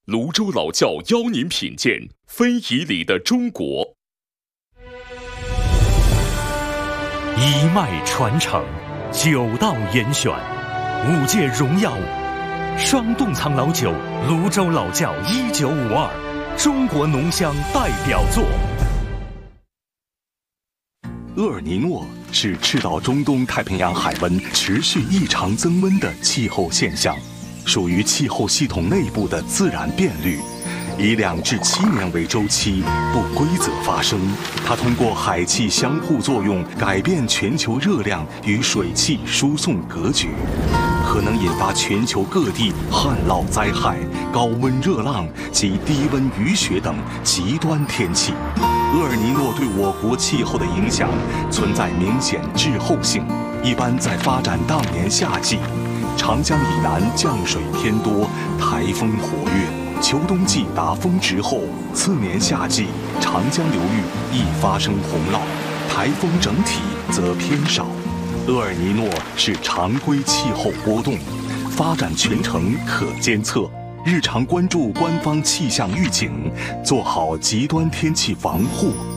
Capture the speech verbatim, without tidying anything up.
泸州老窖邀您品鉴非遗里的中国。 一脉传承，九道严选，五届荣耀双洞藏老酒泸州老窖一九五二，中国浓香代表作。 厄尔尼诺是赤道中东太平洋海温持续异常增温的气候现象，属于气候系统内部的自然变律，以两至七年为周期，不规则发生。它通过海气相互作用，改变全球热量与水汽输送格局，可能引发全球各地旱涝灾害、高温热浪及低温雨雪等极端天气。厄尔尼诺对我国气候的影响存在明显滞后性，一般在发展当年夏季，长江以南降水偏多，台风活跃；秋冬季达峰值后，次年夏季长江流域易发生洪涝，台风整体则偏少。厄尔尼诺是常规气候波动，发展全程可监测，日常关注官方气象预警，做好极端天气防护。